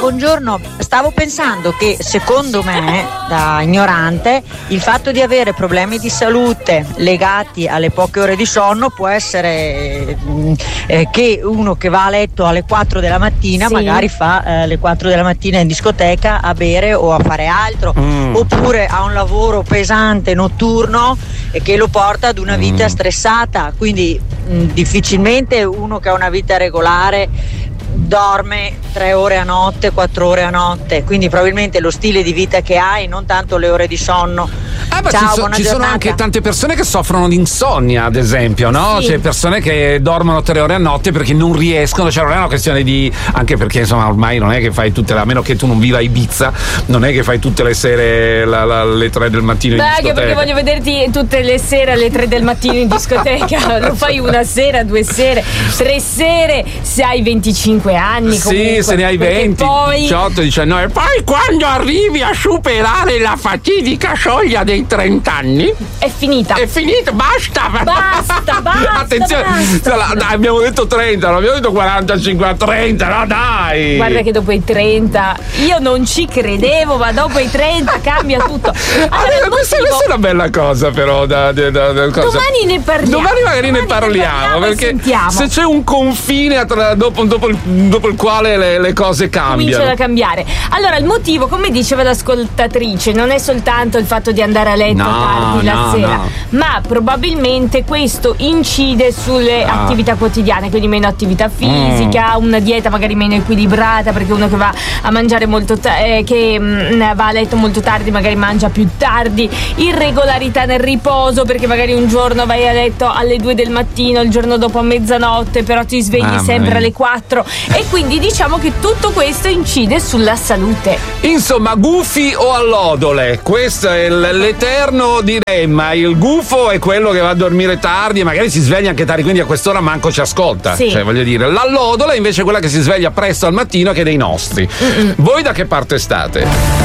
buongiorno. Stavo pensando che secondo me, da ignorante, il fatto di avere problemi di salute legati alle poche ore di sonno può essere che uno che va a letto alle 4 della mattina magari fa le 4 della mattina in discoteca a bere o a fare altro, oppure ha un lavoro pesante notturno e che lo porta ad una vita stressata, quindi difficilmente uno che ha una vita regolare dorme 3 ore a notte, 4 ore a notte, quindi probabilmente lo stile di vita che hai, non tanto le ore di sonno. Ciao, ci sono anche tante persone che soffrono di insonnia, ad esempio, no? Sì. C'è persone che dormono 3 ore a notte perché non riescono, cioè non è una questione di, anche perché insomma ormai non è che fai tutte, a meno che tu non viva a Ibiza, non è che fai tutte le sere alle 3 del mattino in discoteca. Anche perché voglio vederti tutte le sere alle 3 del mattino in discoteca. Lo fai una sera, 2 sere, 3 sere se hai 25 anni comunque, sì, se ne hai 20, poi 18, 19 e poi quando arrivi a superare la fatidica soglia dei 30 anni è finita, basta. Attenzione, basta. Abbiamo detto 30, non abbiamo detto 40, 50, 30, no dai. Guarda che dopo i 30 io non ci credevo, ma dopo i 30 cambia tutto. Allora, questa è una bella cosa, però cosa. Domani ne parliamo. Domani magari ne parliamo perché se c'è un confine dopo il quale le cose cambiano, cominciano a cambiare. Allora, il motivo, come diceva l'ascoltatrice, non è soltanto il fatto di andare a letto tardi la sera, ma probabilmente questo incide sulle attività quotidiane, quindi meno attività fisica, una dieta magari meno equilibrata, perché uno che va a mangiare molto va a letto molto tardi magari mangia più tardi, irregolarità nel riposo, perché magari un giorno vai a letto alle 2 del mattino, il giorno dopo a mezzanotte, però ti svegli sempre alle 4, e quindi diciamo che tutto questo incide sulla salute. Insomma, gufi o allodole, questo è l'eterno dilemma. Il gufo è quello che va a dormire tardi e magari si sveglia anche tardi, quindi a quest'ora manco ci ascolta, sì. Cioè voglio dire, l'allodola è invece quella che si sveglia presto al mattino, che è dei nostri. Voi da che parte state?